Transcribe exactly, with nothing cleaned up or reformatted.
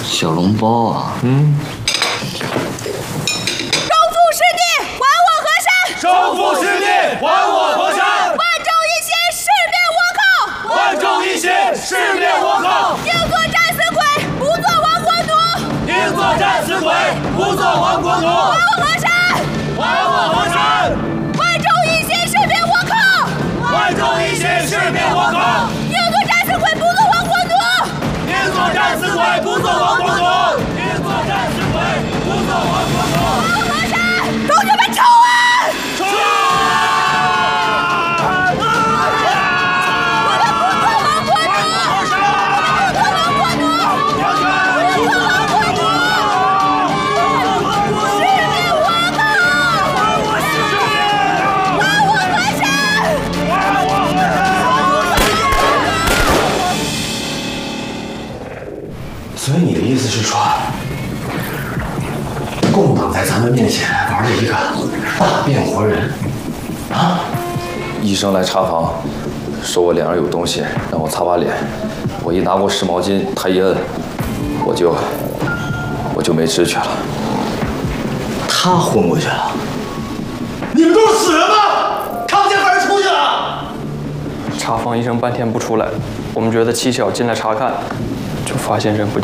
小笼包啊！ 嗯。 收复失地，还我河山！ 收复失地，还我河山！ 万众一心，誓灭倭寇！ 万众一心，誓灭倭寇！ 应作战死鬼，不做亡国奴！ 应作战死鬼，不做亡国奴！ 还我河山！ 还我河山！ 万众一心，誓灭倭寇！ 万众一心，誓灭倭寇！ 应作战死鬼，不做亡国奴！ 应作战死鬼，不做亡国奴！应作战死鬼，不做亡国奴！ 还我河山！同志们，冲啊！ 冲啊！ 我们不做亡国奴！不做亡国奴！不做亡国奴！誓灭倭寇！还我河山！ 还我河山！所以你的意思是说，共党在咱们面前玩了一个大变活人啊？ 医生来查房，说我脸上有东西，让我擦把脸。我一拿过湿毛巾，他一摁，我就我就没知觉了。 他昏过去了。 你们都是死人吗？看不见犯人出去了。 查房医生半天不出来，我们觉得蹊跷，进来查看，就发现人不见。